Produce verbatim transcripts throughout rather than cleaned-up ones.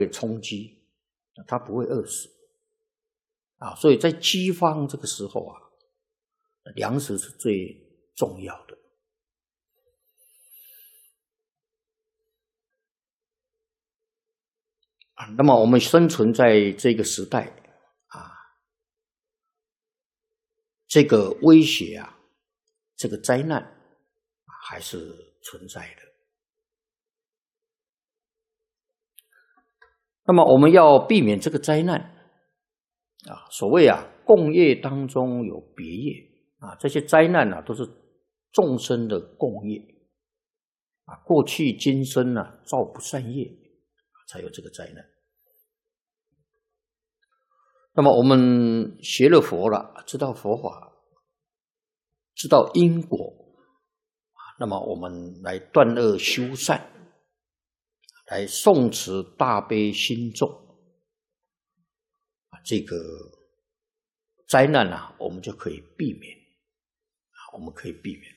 被冲击，他不会饿死啊。所以在饥荒这个时候啊，粮食是最重要的。啊，那么我们生存在这个时代啊，这个威胁啊，这个灾难还是存在的。那么我们要避免这个灾难啊，所谓啊，共业当中有别业啊，这些灾难啊都是众生的共业啊，过去今生啊造不善业，才有这个灾难。那么我们学了佛了，知道佛法，知道因果，那么我们来断恶修善，来诵持大悲心咒，这个灾难啊，我们就可以避免，我们可以避免。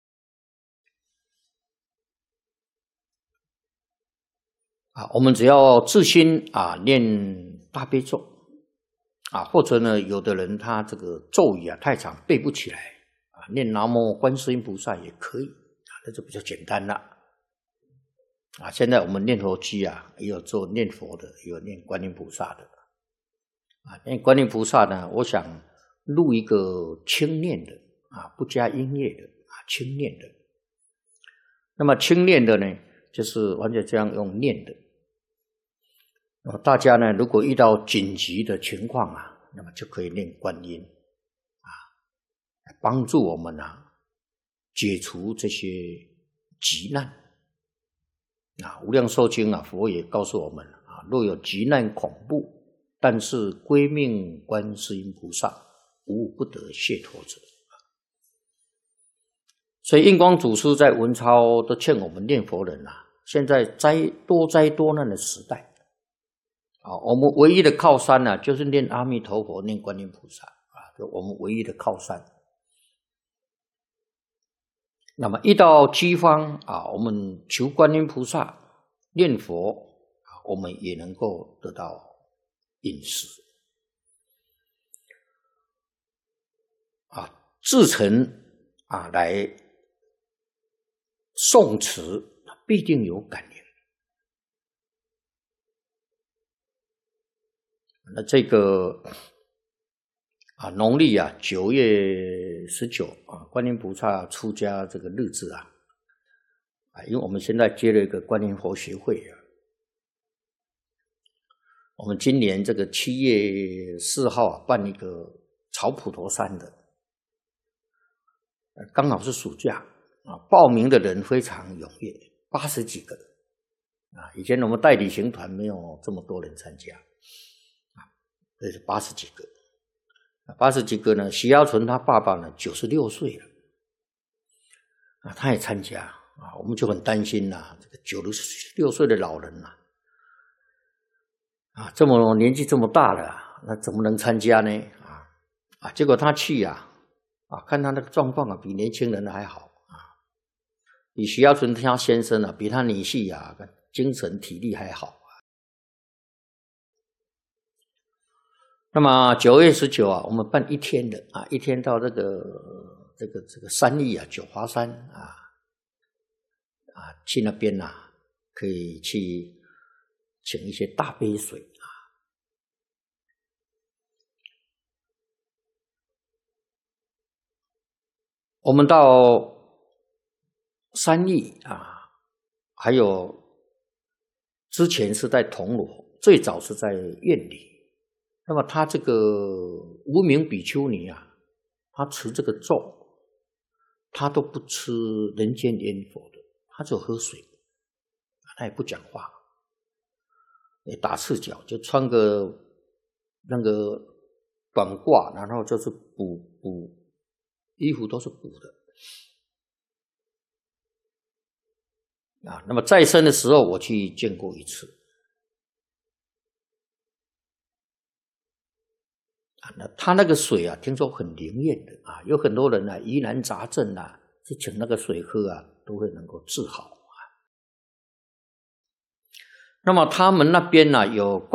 啊，我们只要自心啊念大悲咒啊，或者呢，有的人他这个咒语啊太长背不起来啊，念南无观世音菩萨也可以啊，那就比较简单了啊。现在我们念佛机啊，也有做念佛的，也有念观音菩萨的啊。念观音菩萨呢，我想录一个轻念的啊，不加音乐的啊，轻念的。那么轻念的呢，就是完全这样用念的。大家呢，如果遇到紧急的情况啊，那么就可以念观音啊，帮助我们啊解除这些急难啊。无量寿经啊，佛也告诉我们啊，若有急难恐怖，但是归命观世音菩萨，无不得解脱者。所以印光祖师在文钞都劝我们念佛人啊，现在灾多灾多难的时代。啊，我们唯一的靠山呢、啊，就是念阿弥陀佛，念观音菩萨啊，就我们唯一的靠山。那么遇到饥荒啊，我们求观音菩萨，念佛啊，我们也能够得到饮食啊，至诚啊来诵持，必定有感应。那这个啊，农历啊九月十九啊，观音菩萨出家这个日子啊，啊，因为我们现在接了一个观音佛学会啊，我们今年这个七月四号啊办一个草普陀山的，刚好是暑假啊，报名的人非常踊跃，八十几个啊，以前我们带旅行团没有这么多人参加。这是八十几个，八十几个呢。徐耀纯他爸爸呢，九十六岁了，啊，他也参加啊，我们就很担心呐、啊，这个九十六岁的老人呐、啊，啊，这么年纪这么大了，那怎么能参加呢？啊啊，结果他去呀、啊，啊，看他那个状况啊，比年轻人还好啊，比徐耀纯他先生啊，比他女婿啊，精神体力还好。那么九月十九啊，我们办一天的啊，一天到这个这个这个山艺啊，九华山啊啊，去那边呐、啊，可以去请一些大杯水啊。我们到山艺啊，还有之前是在铜锣，最早是在院里。那么他这个无名比丘尼啊，他持这个咒，他都不吃人间烟火的，他只有喝水，他也不讲话，也打赤脚，就穿个那个短褂，然后就是补补衣服都是补的啊。那么在生的时候，我去见过一次。那他那个水啊，听说很灵验的啊，有很多人啊疑难杂症啊，去请那个水喝啊，都会能够治好啊。 那么他们那边呢有